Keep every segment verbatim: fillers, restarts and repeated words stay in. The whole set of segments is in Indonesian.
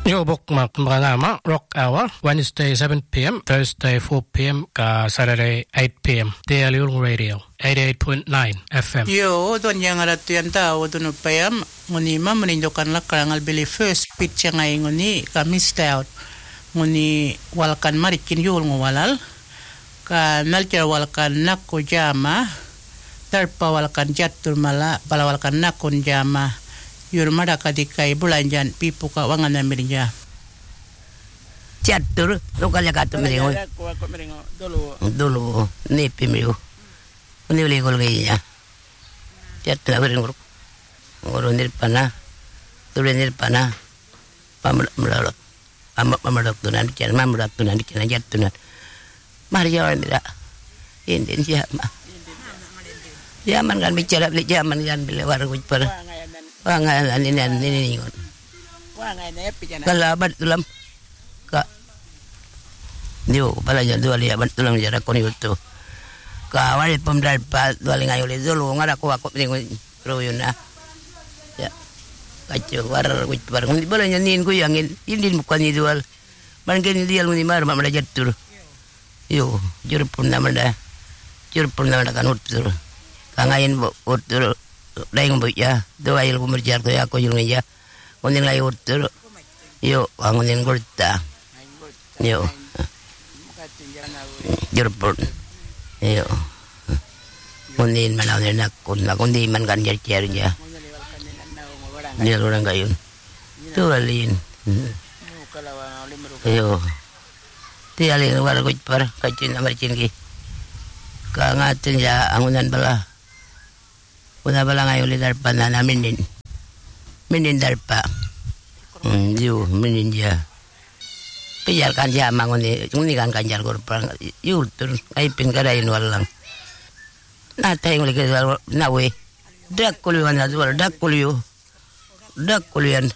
Yo bok mak mga Rock Hour, Wednesday seven p.m., Thursday four p.m., ka Saturday eight p.m. Daily Radio, eighty-eight point nine F M. Yo, doon yung aratuyan tao, doon upayam, nguni ma, manindokan lang karangal bili first pitch ngay nguni, ka missed out, nguni walkan marikin yul ngwalal, ka nalcher walkan nako jama, tarpa walkan jatur mala, pala walkan nakon jama, yurmada kadikay bulanjan pipu ka wangan na mirinja. Catur, lokal ya katu miringo. Dulu. Dulu, ni pimiu. Ini boleh gol gaya. Catur lah miringo. Ngoro nirpana, tulen nirpana. Pamulak mulalok. Amak pamulak tunan kian, mamulak tunan kian aja tunan. Mari jawab mira. Indin siapa? Zaman kan bicara beli zaman kan beli warung per. Wangan ini ini ini. Wangan ini pijana. Kalabat tulam. Ka. Dio pala jan dua lihat tulam jarak koni itu. Ka wali pemdal pa dua lingai oleh dulu ngara ko ako ning royuna. Ya. Kacau war wit par ngi bala nyanin ko yangin indin bukan itu wal. Mangkin dia ngini mar ma belajar tur. Yo, jur pun nama dah. Jur pun nama kan utur. Kangain utur. Daing bu ya, doa il kumerjar ko ya ko yung ya. Kunin lay utur. Yo, angunin gurta. Yo. Jurpun. Yo. Kunin manaw ni nakun, kundi man kan jar ya. Dia orang gayun. Tu alin. Yo. Ti alin war ko par kacin amar cingi. Ka ngatin ya angunan bala. Una bala ngayon li darpa na namin din. Minin darpa. Hmm, yu, minin dia. Pijar kan siya mangun ni, nguni kan kanjar korpang. Yu, tur, kaipin kadayin walang. Natay nguli kasi nawe. Dak kuliwan na duwal, dak kuliyo. Dak kuliyan.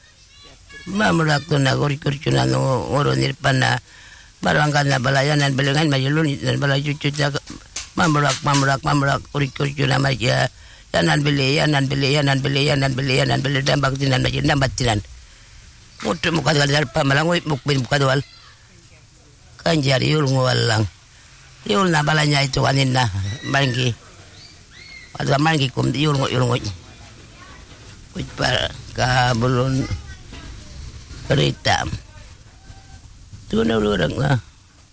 Mamurak to na kuri-kuri na ngoro nirpan na. Barangkan na balayan, nan balangan, mayulun, nan balay chuchut na. Mamurak, mamurak, mamurak, kuri-kuri na mayya. Yanan beli, yanan beli, yanan beli, yanan beli, yanan beli, dan baktinan macam dan batinan. Mutu muka dua darpa malang, mukmin muka dua. Kanjar yul ngualang, yul na balanya itu anin na mangki. Ada mangki kum yul ngu yul ngu. Kuipar kabulun kereta. Tu na orang lah.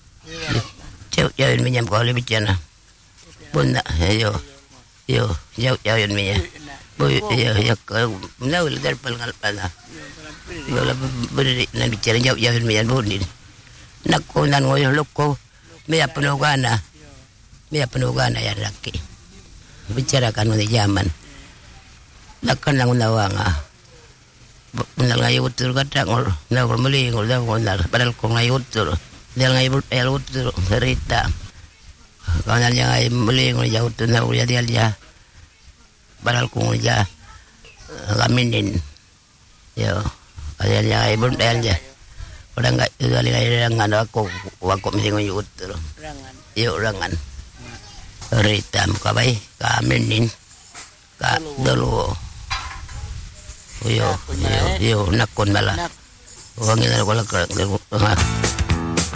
Cewek jauhin minyak kau lebih cina. Bunda, ayo. Yo, jauh jauhin minyak. Boy, yo, yo, now le dar palngal pala. Yo la beri na bicara jauh jauhin minyak bunin. Nakko nan ngoyo loko. Mea penogana. Mea penogana ya laki. Bicarakan mengenai zaman. Nakkan nang unawanga. Nang ngayo utur kata ngol, na ngol meli ngol da ngol padahal ko ngayo utur. Dia ngayo el utur cerita. Kalau yang ay meli ngol jauh tu na uya dia dia. Padahal ko ja laminin. Yo, ada yang ay bun dia dia. Orang enggak itu kali yang ada aku aku mesti ngol utur. Yo rangan. Cerita muka baik kaminin. Ka dulu. Yo, yo, yo, nakon malah. Wangin na ko lang.